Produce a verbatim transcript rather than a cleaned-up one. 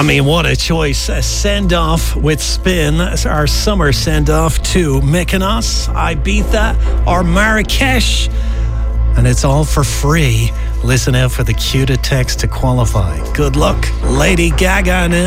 mean, what a choice. A send-off with Spin. Our summer send-off to Mykonos, Ibiza or Marrakesh. And it's all for free. Listen out for the cue to text to qualify. Good luck. Lady Gaga now.